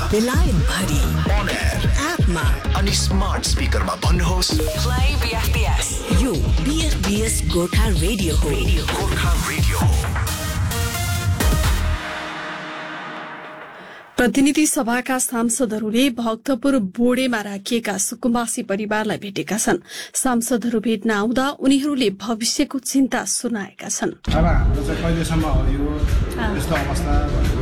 बेलायत भरि on air एपमा अनि स्मार्ट स्पिकरमा भन्नुहोस् प्ले बीएफबीएस। यो बीएफबीएस गोर्खा रेडियो हो। गोर्खा रेडियो। प्रतिनिधि सभाका सांसदहरूले भक्तपुर बोडेमा राखिएका सुकुम्बासी परिवारलाई भेटेका छन्। सांसदहरू भेट्न आउँदा उनीहरूले भविष्यको चिन्ता सुनाएका छन्। अब हाम्रो चाहिँ कहिलेसम्म हो यो यस्तो अवस्था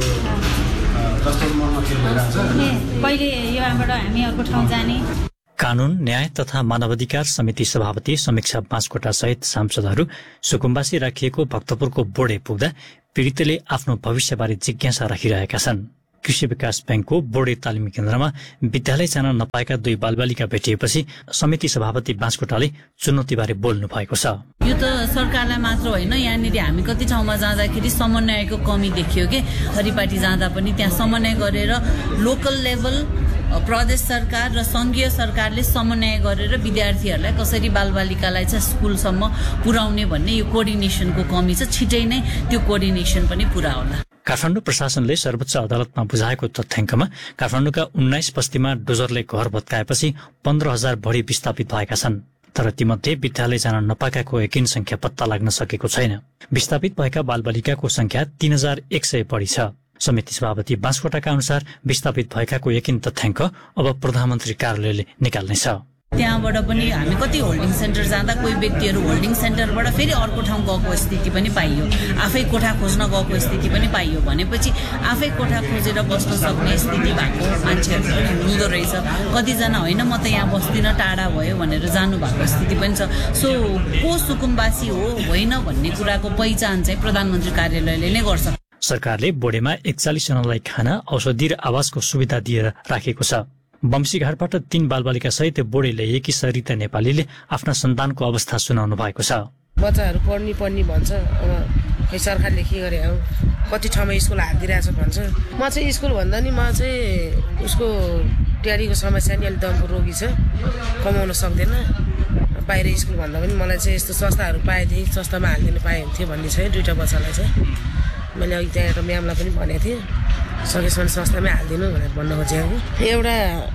जस्तो मनमा फिल भइरहेछ। कहिले यहाँबाट हामी अर्को ठाउँ जाने। कानून न्याय तथा मानवाधिकार समिति सभापति समीक्षा बाँसकोटा सहित सांसदहरू सुकुम्बासी राखिएको भक्तपुरको बोडे पुग्दा पीडितले आफ्नो भविष्यबारे जिज्ञासा राखिरहेका छन्। कृषि विकास बैंकको बोडे तालिम केन्द्रमा विद्यालय जान नपाएका 2 बालबालिका भेटिएपछि समिति सभापति बाँसकोटाले चुनौतीबारे बोल्नु भएको छ। यो त सरकारलाई मात्र होइन, यहाँनिर हामी कति ठाउँमा जाँदाखेरि समन्वयको कमी देखियो कि हरिपाटी जाँदा पनि त्यहाँ समन्वय गरेर लोकल लेभल प्रदेश सरकार र संघीय सरकारले समन्वय गरेर विद्यार्थीहरूलाई कसरी बालबालिकालाई चाहिँ स्कुलसम्म पुर्याउने भन्ने यो कोअर्डिनेसनको कमी छ। छिटै नै त्यो कोअर्डिनेसन पनि पुरा होला। काठमाडौँ प्रशासनले सर्वोच्च अदालतमा बुझाएको तथ्याङ्कमा काठमाडौँका 19 बस्तीमा डोजरले घर भत्काएपछि 15,000 बढी विस्थापित भएका छन्। तर तीमध्ये विद्यालय जान नपाएकाको यकिन संख्या पत्ता लाग्न सकेको छैन। विस्थापित भएका बालबालिकाको संख्या 3,100 बढी छ। समिति सभापति बाँसकोटाका अनुसार विस्थापित भएकाको यकिन तथ्याङ्क अब प्रधानमन्त्री कार्यालयले निकाल्नेछ। त्यहाँबाट पनि हामी कति होल्डिङ सेन्टर जाँदा कोही व्यक्तिहरू होल्डिङ सेन्टरबाट फेरि अर्को ठाउँ गएको स्थिति पनि पाइयो। आफै कोठा खोज्न गएको स्थिति पनि पाइयो भनेपछि आफै कोठा खोजेर बस्न सक्ने स्थिति भएको मान्छेहरू पनि हुँदो रहेछ। कतिजना होइन म त यहाँ बस्दिनँ टाढा भयो भनेर जानुभएको स्थिति पनि छ। सो को सुकुम्बासी हो होइन भन्ने कुराको पहिचान चाहिँ प्रधानमन्त्री कार्यालयले नै गर्छ। सरकारले बोडेमा 41 जनालाई खाना औषधि र आवासको सुविधा दिएर राखेको छ। बम्सीघाटबाट 3 बालबालिका सहित बोडे ल्याएकी सरिता नेपालीले आफ्ना सन्तानको अवस्था सुनाउनु भएको छ। बच्चाहरू पढ्ने भन्छ, अब खै सरकारले के गरे हो, कति ठाउँमा स्कुल हालिदिरहेछ भन्छ। म चाहिँ स्कुल भन्दा नि म चाहिँ उसको ट्याडीको समस्या नि अलिक दमको रोगी छ, कमाउन सक्दैन। बाहिर स्कुल भन्दा पनि मलाई चाहिँ यस्तो संस्थाहरू पाएदेखि संस्थामा हालिदिनु पाए हुन्थ्यो भन्ने छ। 2टा बच्चालाई चाहिँ मैले अघि त्यहाँ एउटा म्यामलाई पनि भनेको थिएँ सकेसम्म संस्थामै हालिदिनु भनेर भन्न खोजेको। एउटा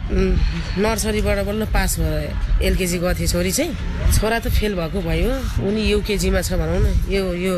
नर्सरीबाट बल्ल पास भयो, एलकेजी गएको थियो छोरी चाहिँ। छोरा त फेल भएको भयो, उनी युकेजीमा छ भनौँ न, यो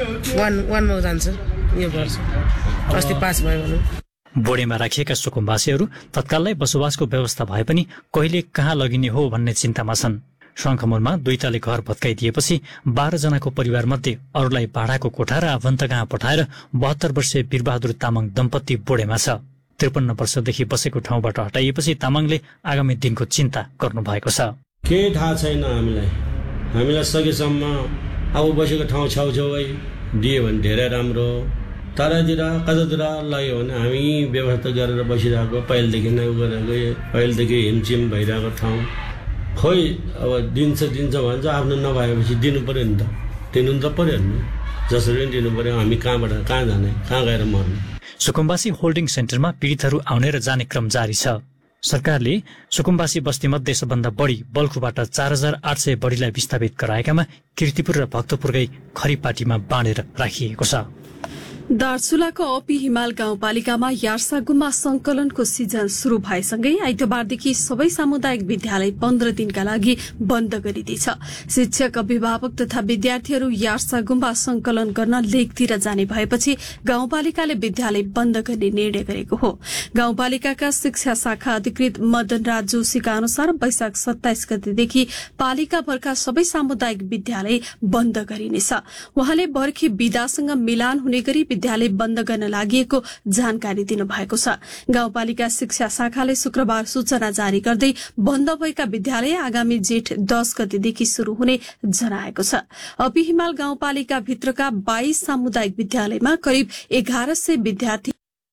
1मा जान्छ यो वर्ष, अस्ति पास भयो भनौँ। बोडेमा राखिएका सुकुम्बासीहरू तत्कालै बसोबासको व्यवस्था भए पनि कहिले कहाँ लगिने हो भन्ने चिन्तामा छन्। शङ्खमुलमा 2 तले घर भत्काइदिएपछि 12 जनाको परिवार मध्ये अरूलाई भाडाको कोठा र आफन्त कहाँ पठाएर 72 वर्षीय वीरबहादुर तामाङ दम्पति बोडेमा छ। 53 वर्षदेखि बसेको ठाउँबाट हटाइएपछि तामाङले आगामी दिनको चिन्ता गर्नु भएको छ। केही थाहा छैन हामीलाई सकेसम्म अब बसेको ठाउँ छेउछेउै दियो भने धेरै राम्रो। तरातिर कतातिर लग्यो भने हामी व्यवस्था गरेर बसिरहेको पहिलेदेखि नै गरेको, पहिलेदेखि हिमचिम भइरहेको ठाउँ। खोइ अब दिन्छ भन्छ, आफ्नो नभएपछि दिनु पर्यो नि त, दिनु त पर्यो नि, जसरी पनि दिनु पर्यो। हामी कहाँ जाने, कहाँ गएर मर्ने। सुकुम्बासी होल्डिङ सेन्टरमा पीडितहरू आउने र जाने क्रम जारी छ। सरकारले सुकुम्बासी बस्तीमध्ये सबभन्दा बढी बल्खुबाट 4,800 बढीलाई विस्थापित गराएकामा कीर्तिपुर र भक्तपुरकै खरिपाटीमा बाँडेर राखिएको छ। दार्चुलाको अपी हिमाल गाउँपालिकामा यार्सागुम्बा संकलनको सिजन शुरू भएसँगै आइतबारदेखि सबै सामुदायिक विद्यालय 15 दिनका लागि बन्द गरिदिन्छ। शिक्षक, अभिभावक तथा विद्यार्थीहरू यार्सागुम्बा संकलन गर्न लेकतिर जाने भएपछि गाउँपालिकाले विद्यालय बन्द गर्ने निर्णय गरेको हो। गाउँपालिकाका शिक्षा शाखा अधिकृत मदन राज जोशीका अनुसार वैशाख 27 गतेदेखि पालिकाभरका सबै सामुदायिक विद्यालय बन्द गरिनेछ। उहाँले बर्खी विदासँग मिलान हुने गरी विद्यालय बन्द गर्न लागि जानकारी दिनुभएको छ। गाउँपालिका शिक्षा शाखाले शुक्रबार सूचना जारी गर्दै बन्द भएका विद्यालय आगामी जेठ 10 गतेदेखि शुरू हुने जनाएको छ। अपी हिमाल गाउँपालिका भित्रका 22 सामुदायिक विद्यालयमा करिब 1100 विद्यार्थी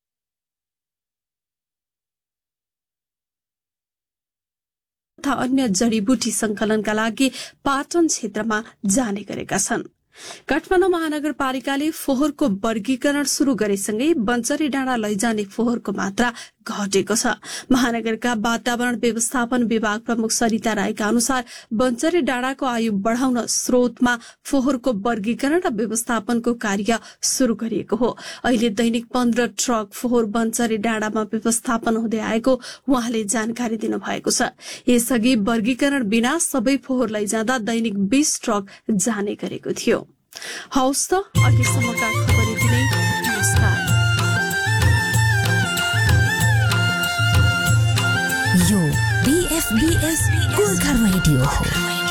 तथा अन्य जडीबुटी संकलनका लागि पाटन क्षेत्रमा जाने गरेका छन्। काठमाडौँ महानगरपालिकाले फोहोरको वर्गीकरण शुरू गरेसँगै बन्चरी डाँडा लैजाने फोहोरको मात्रा घटेको छ। महानगरका वातावरण व्यवस्थापन विभाग प्रमुख सरिता राईका अनुसार बन्चरे डाँडाको आयु बढ़ाउन स्रोतमा फोहोरको वर्गीकरण र व्यवस्थापनको कार्य शुरू गरिएको हो। अहिले दैनिक 15 ट्रक फोहोर बन्चरे डाँडामा व्यवस्थापन हुँदै आएको उहाँले जानकारी दिनुभएको छ। यसअघि वर्गीकरण बिना सबै फोहोर लैजाँदा दैनिक 20 ट्रक जाने गरेको थियो। हौस् त अहिलेसम्मका खबर यति नै। नमस्कार। यो BFBS गोर्खा रेडियो हो।